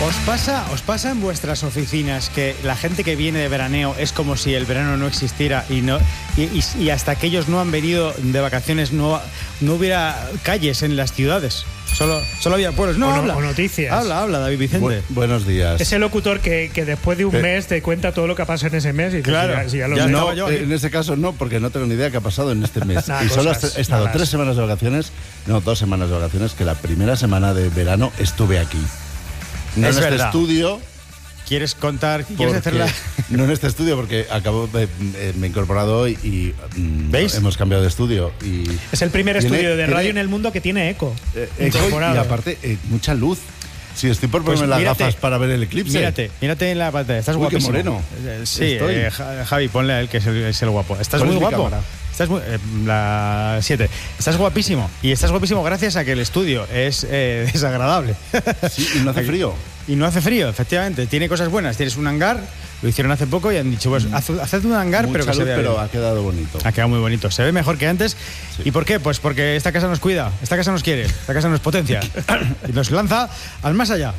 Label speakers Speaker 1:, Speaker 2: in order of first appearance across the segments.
Speaker 1: ¿Os pasa en vuestras oficinas que la gente que viene de veraneo es como si el verano no existiera y hasta que ellos no han venido de vacaciones no hubiera calles en las ciudades? Solo había pueblos.
Speaker 2: O noticias.
Speaker 1: Habla, David Vicente.
Speaker 3: Buenos días.
Speaker 2: Ese locutor que después de un mes te cuenta todo lo que ha pasado en ese mes. Y
Speaker 1: claro,
Speaker 3: en ese caso no, porque no tengo ni idea qué ha pasado en este mes. Y solo he estado 3 semanas de vacaciones, 2 semanas de vacaciones, que la primera semana de verano estuve aquí. No
Speaker 1: es
Speaker 3: en este
Speaker 1: verdad.
Speaker 3: estudio.
Speaker 1: ¿Quieres contar? ¿Quieres hacerla?
Speaker 3: No en este estudio, porque me he incorporado hoy y
Speaker 1: ¿veis?
Speaker 3: Hemos cambiado de estudio.
Speaker 2: Es el primer estudio de radio en el mundo que tiene eco.
Speaker 3: Y aparte, mucha luz. Sí, estoy por ponerme las gafas para ver el eclipse.
Speaker 1: Mírate en la pantalla. Estás guapísimo.
Speaker 3: Qué moreno.
Speaker 1: Sí, Javi, ponle a él que es el guapo. Estás muy guapo. Estás la 7. Estás guapísimo. Y estás guapísimo gracias a que el estudio es desagradable.
Speaker 3: Sí, y no hace frío.
Speaker 1: Y no hace frío, efectivamente. Tiene cosas buenas. Tienes un hangar, lo hicieron hace poco y han dicho, pues haced un hangar,
Speaker 3: mucha
Speaker 1: pero que
Speaker 3: luz,
Speaker 1: se vea
Speaker 3: pero
Speaker 1: bien.
Speaker 3: ha quedado bonito.
Speaker 1: Ha quedado muy bonito. Se ve mejor que antes.
Speaker 3: Sí.
Speaker 1: ¿Y por qué? Pues porque esta casa nos cuida, esta casa nos quiere, esta casa nos potencia y nos lanza al más allá.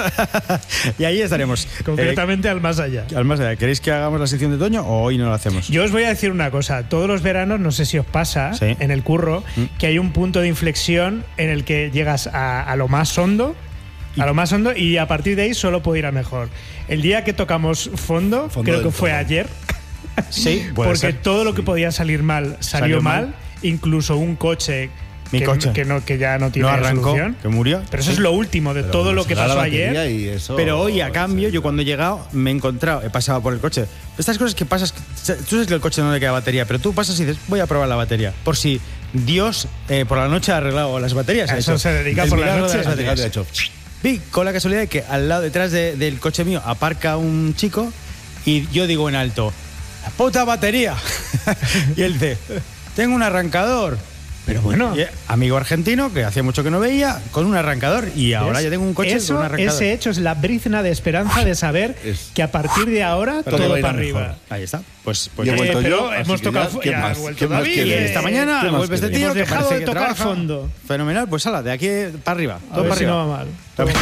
Speaker 1: Y ahí estaremos.
Speaker 2: Concretamente al más allá.
Speaker 1: Al más allá. ¿Queréis que hagamos la sección de otoño o hoy no lo hacemos?
Speaker 2: Yo os voy a decir una cosa. Todos los veranos, no sé si os pasa,
Speaker 1: sí,
Speaker 2: en el curro, que hay un punto de inflexión en el que llegas a lo más hondo. A lo más hondo, y a partir de ahí solo puede ir a mejor. El día que tocamos fondo creo que fue ayer.
Speaker 1: Sí,
Speaker 2: porque
Speaker 1: ser.
Speaker 2: Todo lo que podía salir mal salió mal. Incluso un coche que ya no tiene solución.
Speaker 1: Que murió.
Speaker 2: Pero eso es lo último de todo lo que pasó ayer.
Speaker 1: Pero hoy, a cambio, yo cuando he llegado me he encontrado, he pasado por el coche. Estas cosas que pasas, tú sabes que el coche no le queda batería, pero tú pasas y dices, voy a probar la batería. Por si Dios por la noche ha arreglado las baterías.
Speaker 2: A eso se dedica por la noche.
Speaker 1: Vi con la casualidad de que al lado, detrás del coche mío, aparca un chico y yo digo en alto, ¡la puta batería! Y él dice, tengo un arrancador. Pero bueno, amigo argentino que hacía mucho que no veía, con un arrancador. Y ahora ya tengo un coche con un arrancador.
Speaker 2: Ese hecho es la brizna de esperanza de saber que a partir de ahora todo para arriba.
Speaker 1: Mejor. Ahí está. Pues
Speaker 2: pero hemos tocado.
Speaker 3: ¿Qué más?
Speaker 1: Esta mañana vuelve este tío
Speaker 2: hemos
Speaker 1: que
Speaker 2: dejado de
Speaker 1: que
Speaker 2: tocar
Speaker 1: trabaja.
Speaker 2: fondo.
Speaker 1: Fenomenal. Pues ala, de aquí para arriba.
Speaker 2: Todo para arriba. Si no va mal.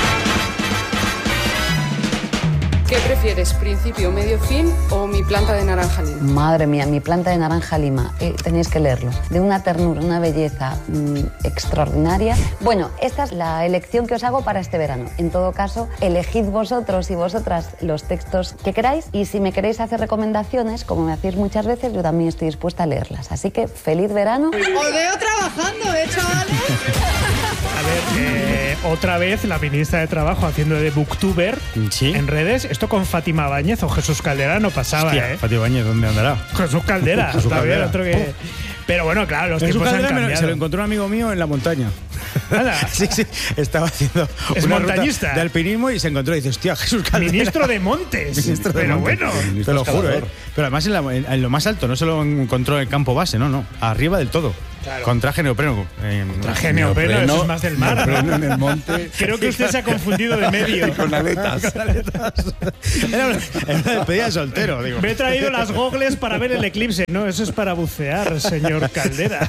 Speaker 4: ¿Qué prefieres, principio, medio, fin o mi planta de naranja lima?
Speaker 5: Madre mía, mi planta de naranja lima, tenéis que leerlo. De una ternura, una belleza extraordinaria. Bueno, esta es la elección que os hago para este verano. En todo caso, elegid vosotros y vosotras los textos que queráis y si me queréis hacer recomendaciones, como me hacéis muchas veces, yo también estoy dispuesta a leerlas. Así que, feliz verano.
Speaker 6: Os veo trabajando, chavales?
Speaker 2: A ver, otra vez la ministra de Trabajo haciendo de booktuber en redes. Esto con Fátima Báñez o Jesús Caldera no pasaba.
Speaker 1: Hostia, Fátima Báñez, ¿dónde andará?
Speaker 2: Jesús Caldera.
Speaker 1: Jesús Caldera.
Speaker 2: Otro que... Pero bueno, claro, los tiempos han cambiado.
Speaker 1: Se lo encontró un amigo mío en la montaña. Sí, estaba haciendo
Speaker 2: una montañista
Speaker 1: ruta de alpinismo y se encontró y dice, hostia, Jesús Caldera.
Speaker 2: Ministro de Montes. Pero bueno.
Speaker 1: Te lo juro, Pero además en lo más alto, no se lo encontró en el campo base, no. Arriba del todo. Claro. Con traje neopreno.
Speaker 2: Traje neopreno, eso es más del mar.
Speaker 3: ¿No? En el monte.
Speaker 2: Creo que usted se ha confundido de medio.
Speaker 3: Y con aletas.
Speaker 1: Era una despedida de soltero, digo.
Speaker 2: Me he traído las gogles para ver el eclipse. No, eso es para bucear, señor Caldera.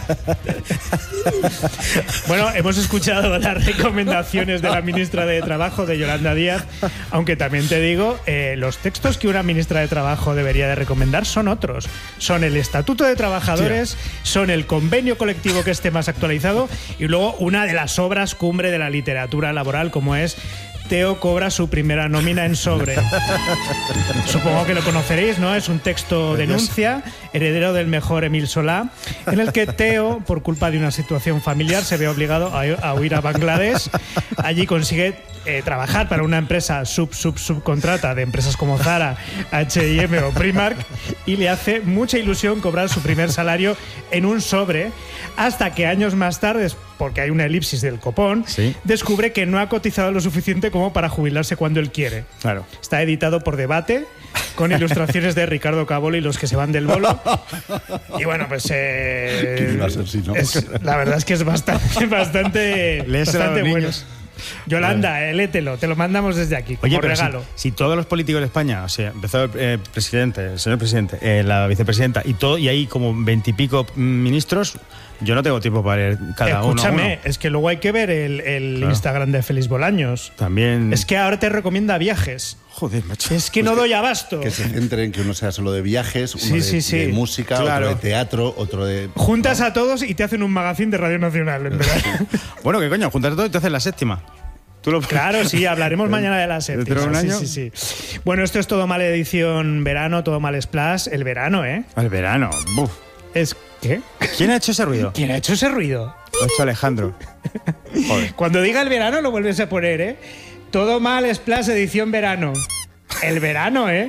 Speaker 2: Bueno, hemos escuchado las recomendaciones de la ministra de Trabajo, de Yolanda Díaz, aunque también te digo, los textos que una ministra de Trabajo debería de recomendar son otros. Son el Estatuto de Trabajadores, son el convenio colectivo que esté más actualizado y luego una de las obras cumbre de la literatura laboral como es Teo cobra su primera nómina en sobre. Supongo que lo conoceréis, ¿no? Es un texto denuncia, heredero del mejor Émile Zola, en el que Teo, por culpa de una situación familiar, se ve obligado a huir a Bangladesh. Allí consigue trabajar para una empresa subcontrata de empresas como Zara, H&M o Primark y le hace mucha ilusión cobrar su primer salario en un sobre hasta que años más tarde, porque hay una elipsis del copón, descubre que no ha cotizado lo suficiente como para jubilarse cuando él quiere.
Speaker 1: Claro.
Speaker 2: Está editado por Debate, con ilustraciones de Ricardo Cabolo y los que se van del bolo. Y bueno, pues
Speaker 3: ¿quién iba a ser si no?
Speaker 2: La verdad es que es bastante
Speaker 1: bueno.
Speaker 2: Yolanda, lételo, te lo mandamos desde aquí, como regalo.
Speaker 1: Si todos los políticos de España, o sea, empezó el presidente, el señor presidente, la vicepresidenta y hay como 20 y pico ministros, yo no tengo tiempo para leer cada uno.
Speaker 2: Escúchame, es que luego hay que ver el Instagram de Félix Bolaños.
Speaker 1: También.
Speaker 2: Es que ahora te recomienda viajes.
Speaker 1: Joder, macho.
Speaker 2: Es que no doy abasto.
Speaker 3: Que se centren, que uno sea solo de viajes, uno de música, otro de teatro, otro de...
Speaker 2: Juntas a todos y te hacen un magazine de Radio Nacional, en verdad.
Speaker 1: Bueno, ¿qué coño? Juntas a todos y te hacen la séptima.
Speaker 2: Claro, sí, hablaremos mañana de la séptima.
Speaker 1: ¿Dentro de un año?
Speaker 2: Sí. Bueno, esto es Todo Mal edición verano, Todo Mal Splash. El verano, ¿eh?
Speaker 1: El verano. Buf.
Speaker 2: ¿Qué?
Speaker 1: ¿Quién ha hecho ese ruido?
Speaker 2: ¿Quién ha hecho ese ruido?
Speaker 1: Lo ha hecho Alejandro. Joder.
Speaker 2: Cuando diga el verano lo vuelves a poner, ¿eh? Todo Mal Splash edición verano. El verano, ¿eh?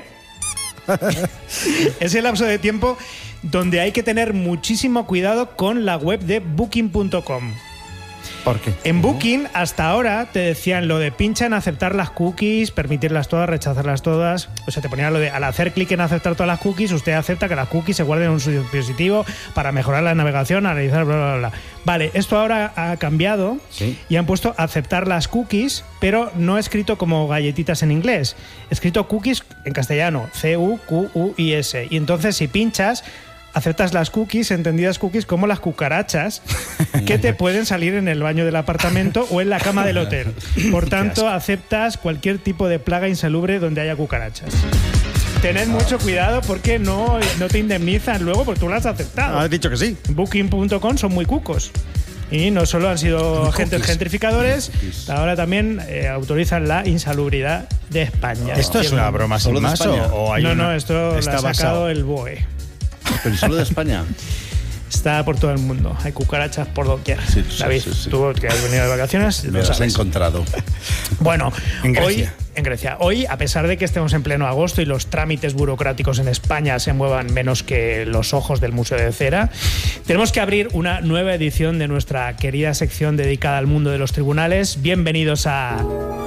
Speaker 2: Es el lapso de tiempo donde hay que tener muchísimo cuidado con la web de Booking.com.
Speaker 1: ¿Por qué?
Speaker 2: En Booking, hasta ahora, te decían lo de pincha en aceptar las cookies, permitirlas todas, rechazarlas todas. O sea, te ponían lo de al hacer clic en aceptar todas las cookies, usted acepta que las cookies se guarden en su dispositivo para mejorar la navegación, analizar, bla, bla, bla. Vale, esto ahora ha cambiado y han puesto aceptar las cookies, pero no escrito como galletitas en inglés. Escrito cookies en castellano, C-U-Q-U-I-S. Y entonces, si pinchas, aceptas las cookies, entendidas cookies como las cucarachas que te pueden salir en el baño del apartamento o en la cama del hotel. Por tanto, aceptas cualquier tipo de plaga insalubre donde haya cucarachas. Tened mucho cuidado porque no te indemnizan luego porque tú lo has aceptado.
Speaker 1: Has dicho que sí.
Speaker 2: Booking.com son muy cucos. Y no solo han sido agentes gentrificadores, ahora también autorizan la insalubridad de España.
Speaker 1: ¿Esto es una broma sin más o hay
Speaker 2: No, esto lo ha sacado el BOE.
Speaker 3: ¿Pero solo de España?
Speaker 2: Está por todo el mundo. Hay cucarachas por doquier. David, tú que has venido de vacaciones,
Speaker 3: me las he encontrado.
Speaker 2: Bueno,
Speaker 1: en Grecia.
Speaker 2: Hoy, a pesar de que estemos en pleno agosto y los trámites burocráticos en España se muevan menos que los ojos del Museo de Cera, tenemos que abrir una nueva edición de nuestra querida sección dedicada al mundo de los tribunales. Bienvenidos a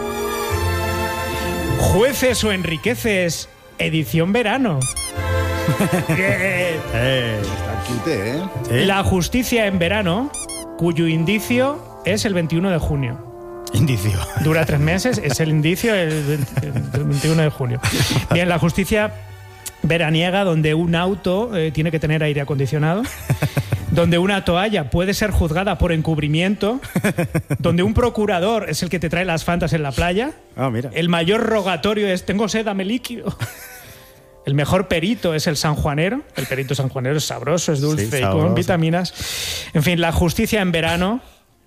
Speaker 2: Jueces o Enriqueces, edición verano.
Speaker 3: Está quite, ¿eh?
Speaker 2: ¿Sí? La justicia en verano, cuyo indicio es el 21 de junio.
Speaker 1: Indicio.
Speaker 2: Dura 3 meses, es el indicio el 21 de junio. Bien, la justicia veraniega, donde un auto tiene que tener aire acondicionado, donde una toalla puede ser juzgada por encubrimiento, donde un procurador es el que te trae las fantas en la playa.
Speaker 1: Mira.
Speaker 2: El mayor rogatorio es tengo sed, dame líquido. El mejor perito es el sanjuanero. El perito sanjuanero es sabroso, es dulce y con vitaminas. En fin, la justicia en verano.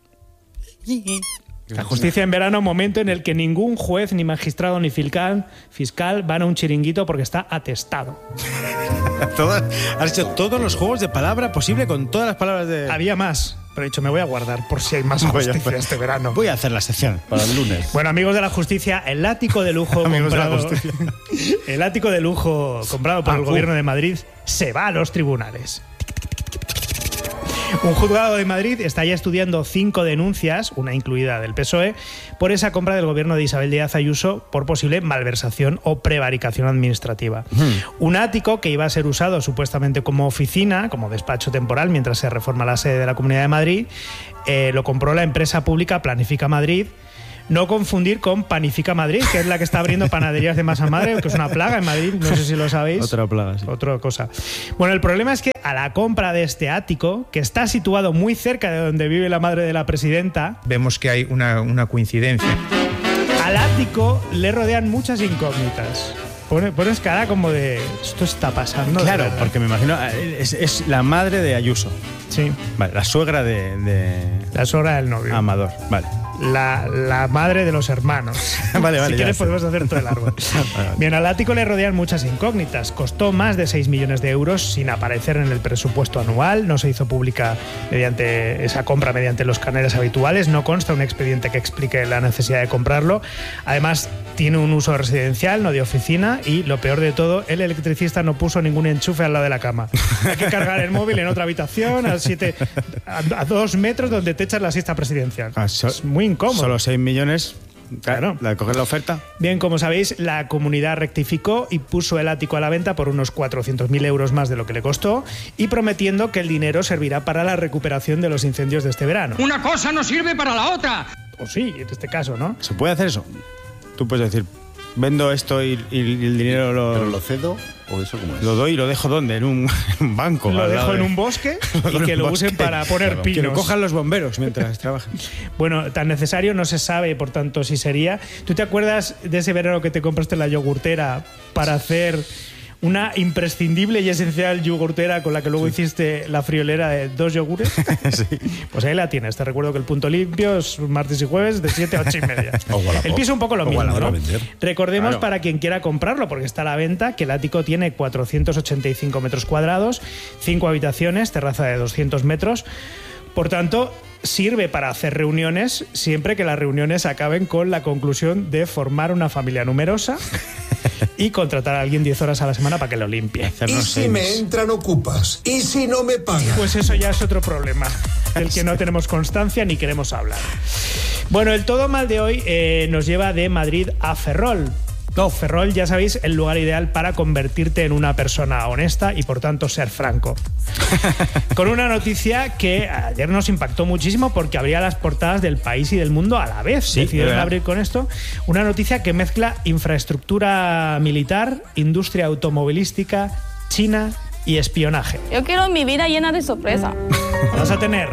Speaker 2: La justicia en verano, momento en el que ningún juez, ni magistrado, ni fiscal van a un chiringuito porque está atestado.
Speaker 1: Has hecho todos los juegos de palabra posible con todas las palabras de...
Speaker 2: Había más, pero he dicho, me voy a guardar por si hay más justicia este verano.
Speaker 1: Voy a hacer la sección
Speaker 3: para el lunes.
Speaker 2: Bueno, amigos de la justicia, el ático de lujo comprado... El ático de lujo comprado por el Gobierno de Madrid se va a los tribunales. Un juzgado de Madrid está ya estudiando 5 denuncias, una incluida del PSOE, por esa compra del gobierno de Isabel Díaz Ayuso por posible malversación o prevaricación administrativa. Un ático que iba a ser usado supuestamente como oficina, como despacho temporal, mientras se reforma la sede de la Comunidad de Madrid, lo compró la empresa pública Planifica Madrid. No confundir con Panifica Madrid, que es la que está abriendo panaderías de masa madre, que es una plaga en Madrid, no sé si lo sabéis.
Speaker 1: Otra plaga, sí.
Speaker 2: Otra cosa. Bueno, el problema es que a la compra de este ático, que está situado muy cerca de donde vive la madre de la presidenta...
Speaker 7: Vemos que hay una coincidencia.
Speaker 2: Al ático le rodean muchas incógnitas. Pones cara como de... Esto está pasando.
Speaker 1: Claro, porque me imagino... Es la madre de Ayuso.
Speaker 2: Sí.
Speaker 1: Vale, la suegra de...
Speaker 2: La suegra del novio.
Speaker 1: Amador, vale.
Speaker 2: La madre de los hermanos.
Speaker 1: Vale,
Speaker 2: si quieres podemos hacer todo el árbol. Bien, al ático le rodean muchas incógnitas. Costó más de 6 millones de euros sin aparecer en el presupuesto anual. No se hizo pública mediante esa compra mediante los canales habituales. No consta un expediente que explique la necesidad de comprarlo. Además, tiene un uso residencial, no de oficina. Y lo peor de todo, el electricista no puso ningún enchufe al lado de la cama. Hay que cargar el móvil en otra habitación a 2 metros donde te echas la siesta presidencial. Es muy incómodo.
Speaker 1: Solo 6 millones.
Speaker 2: Claro.
Speaker 1: ¿La coges la oferta?
Speaker 2: Bien, como sabéis, la comunidad rectificó y puso el ático a la venta por unos 400.000 euros más de lo que le costó y prometiendo que el dinero servirá para la recuperación de los incendios de este verano.
Speaker 8: ¡Una cosa no sirve para la otra!
Speaker 2: o sí, en este caso, ¿no?
Speaker 1: ¿Se puede hacer eso? Tú puedes decir, vendo esto y el dinero
Speaker 3: ¿Pero lo cedo o eso cómo es?
Speaker 1: lo doy y lo dejo ¿dónde? En un banco.
Speaker 2: Lo dejo en un bosque y que lo usen para poner pinos.
Speaker 1: Que lo cojan los bomberos mientras trabajan.
Speaker 2: Bueno, tan necesario no se sabe, por tanto, si sería. ¿Tú te acuerdas de ese verano que te compraste la yogurtera para hacer una imprescindible y esencial yogurtera con la que luego hiciste la friolera de 2 yogures?
Speaker 1: Sí.
Speaker 2: Pues ahí la tienes. Te recuerdo que el punto limpio es martes y jueves de 7 a 8:30. El piso un poco lo mismo, ¿no? Recordemos, claro, para quien quiera comprarlo, porque está a la venta, que el ático tiene 485 metros cuadrados, 5 habitaciones, terraza de 200 metros. Por tanto, sirve para hacer reuniones siempre que las reuniones acaben con la conclusión de formar una familia numerosa y contratar a alguien 10 horas a la semana para que lo limpie.
Speaker 8: ¿Y si me entran ocupas? ¿Y si no me pagan?
Speaker 2: Pues eso ya es otro problema del que no tenemos constancia ni queremos hablar. Bueno, el todo mal de hoy nos lleva de Madrid a Ferrol. Ferrol, ya sabéis, el lugar ideal para convertirte en una persona honesta y por tanto ser franco. Con una noticia que ayer nos impactó muchísimo porque abría las portadas del País y del Mundo a la vez.
Speaker 1: Sí,
Speaker 2: decidieron abrir con esto. Una noticia que mezcla infraestructura militar, industria automovilística, China y espionaje.
Speaker 9: Yo quiero mi vida llena de sorpresa.
Speaker 2: Vas a tener...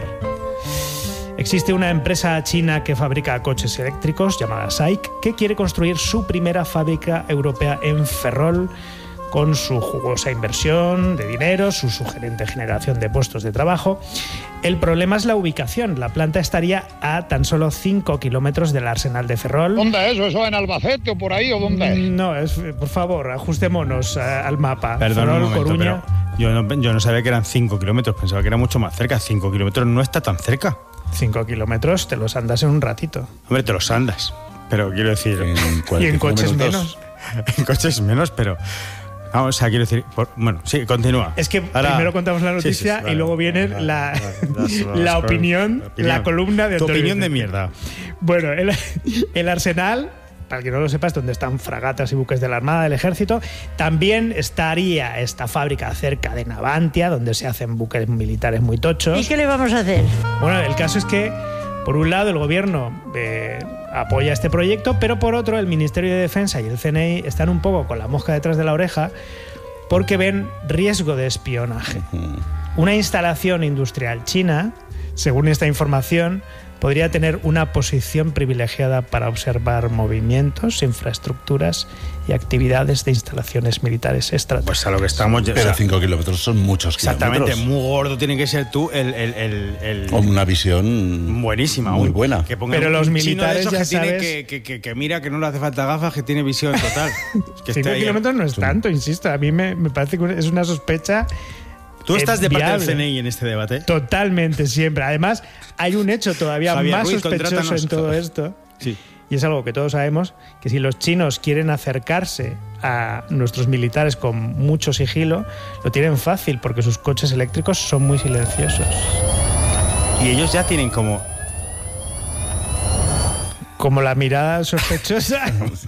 Speaker 2: Existe una empresa china que fabrica coches eléctricos llamada SAIC que quiere construir su primera fábrica europea en Ferrol con su jugosa inversión de dinero, su sugerente generación de puestos de trabajo. El problema es la ubicación. La planta estaría a tan solo 5 kilómetros del Arsenal de Ferrol.
Speaker 10: ¿Dónde es eso? ¿En Albacete o por ahí o dónde es?
Speaker 2: No, por favor, ajustémonos al mapa.
Speaker 1: Perdón,
Speaker 2: Ferrol,
Speaker 1: un momento,
Speaker 2: Coruña.
Speaker 1: pero yo no sabía que eran 5 kilómetros, pensaba que era mucho más cerca. 5 kilómetros no está tan cerca.
Speaker 2: 5 kilómetros te los andas en un ratito.
Speaker 1: Hombre, te los andas. Pero quiero decir...
Speaker 2: Y en coches menos.
Speaker 1: En coches menos, pero... Vamos, o sea, quiero decir... bueno, sí, continúa.
Speaker 2: Es que ahora, primero contamos la noticia y luego viene la opinión, la columna de...
Speaker 1: Tu opinión de mierda.
Speaker 2: Bueno, el Arsenal... Para el que no lo sepas, donde están fragatas y buques de la Armada, del Ejército, también estaría esta fábrica cerca de Navantia, donde se hacen buques militares muy tochos.
Speaker 11: ¿Y qué le vamos a hacer?
Speaker 2: Bueno, el caso es que, por un lado, el gobierno apoya este proyecto, pero por otro, el Ministerio de Defensa y el CNI están un poco con la mosca detrás de la oreja porque ven riesgo de espionaje. Una instalación industrial china, según esta información, podría tener una posición privilegiada para observar movimientos, infraestructuras y actividades de instalaciones militares estratégicas.
Speaker 1: Pues a lo que estamos...
Speaker 3: Pero 5 kilómetros son muchos
Speaker 1: exactamente,
Speaker 3: kilómetros.
Speaker 1: Muy gordo tiene que ser tú
Speaker 3: Con una visión...
Speaker 1: buenísima.
Speaker 3: Muy buena.
Speaker 2: Pero los militares ya sabes...
Speaker 1: Que mira que no le hace falta gafas, que tiene visión total.
Speaker 2: 5 kilómetros no es tanto, insisto. A mí me parece que es una sospecha...
Speaker 1: ¿Tú estás de parte del CNI en este debate?
Speaker 2: Totalmente, siempre. Además, hay un hecho todavía
Speaker 1: Javier
Speaker 2: más
Speaker 1: Ruiz,
Speaker 2: sospechoso en todo esto.
Speaker 1: Sí.
Speaker 2: Y es algo que todos sabemos, que si los chinos quieren acercarse a nuestros militares con mucho sigilo, lo tienen fácil, porque sus coches eléctricos son muy silenciosos.
Speaker 1: Y ellos ya tienen como
Speaker 2: la mirada sospechosa.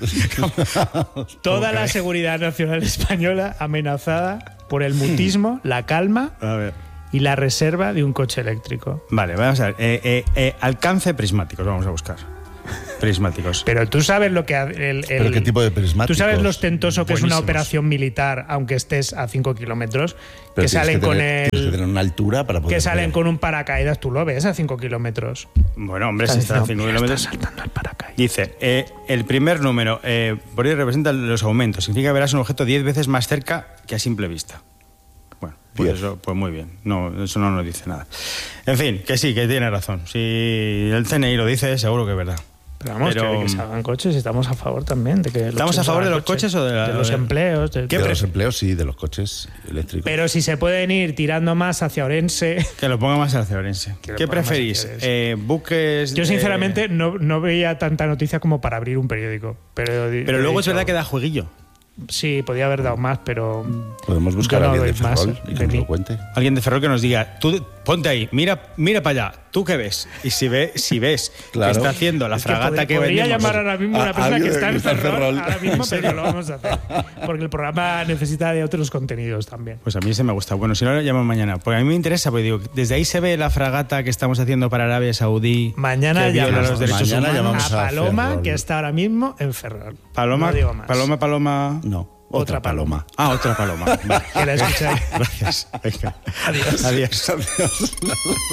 Speaker 2: Toda la seguridad nacional española amenazada por el mutismo, la calma y la reserva de un coche eléctrico.
Speaker 1: Vale, vamos a ver. Alcance prismáticos, vamos a buscar. Prismáticos.
Speaker 2: Pero tú sabes lo que...
Speaker 3: ¿Pero qué tipo de prismáticos?
Speaker 2: Tú sabes lo ostentoso que es una operación militar, aunque estés a 5 kilómetros, que salen con
Speaker 3: tienes que tener una altura para poder...
Speaker 2: Que salen con un paracaídas, tú lo ves a 5 kilómetros.
Speaker 1: Bueno, hombre, si está a 5 kilómetros...
Speaker 2: Estás saltando el paracaídas.
Speaker 1: Dice, el primer número, por ahí representa los aumentos. Significa que verás un objeto 10 veces más cerca que a simple vista. Bueno, pues eso, pues muy bien. No, eso no nos dice nada. En fin, que sí, que tiene razón. Si el CNI lo dice, seguro que es verdad.
Speaker 2: Pero vamos, que se hagan coches y estamos a favor también de que...
Speaker 1: ¿Estamos a favor de los coches o de
Speaker 2: los empleos?
Speaker 3: De los empleos, sí, de los coches eléctricos.
Speaker 2: Pero si se pueden ir tirando más hacia Orense...
Speaker 1: Que lo ponga más hacia Orense. ¿Qué preferís? Buques...
Speaker 2: Yo sinceramente no veía tanta noticia como para abrir un periódico.
Speaker 1: Pero luego es verdad que da jueguillo.
Speaker 2: Sí, podía haber dado más, pero...
Speaker 3: Podemos buscar a alguien de Ferrol y que nos lo cuente.
Speaker 1: Alguien de Ferrol que nos diga... ponte ahí, mira para allá. ¿Tú qué ves? Y si ves
Speaker 3: Claro.
Speaker 1: que está haciendo la fragata que
Speaker 2: podría
Speaker 1: vendemos...
Speaker 2: llamar ahora mismo una persona que está en Ferrol
Speaker 3: Ferrol.
Speaker 2: ahora mismo, pero no lo vamos a hacer. Porque el programa necesita de otros contenidos también.
Speaker 1: Pues a mí se me gusta. Bueno, si no lo llamo mañana. Porque a mí me interesa, porque digo, desde ahí se ve la fragata que estamos haciendo para Arabia Saudí.
Speaker 2: Mañana
Speaker 1: que viola
Speaker 2: llamamos,
Speaker 1: los derechos
Speaker 3: mañana
Speaker 1: humanos.
Speaker 3: llamamos
Speaker 2: a Paloma,
Speaker 3: Ferrol.
Speaker 2: que está ahora mismo en Ferrol.
Speaker 1: Paloma,
Speaker 2: No digo más.
Speaker 1: Paloma.
Speaker 3: No,
Speaker 2: Otra
Speaker 3: paloma.
Speaker 1: Ah, otra paloma. Vale.
Speaker 2: Que la escucháis.
Speaker 1: Gracias. Venga.
Speaker 2: Adiós.
Speaker 1: Adiós.
Speaker 3: Adiós.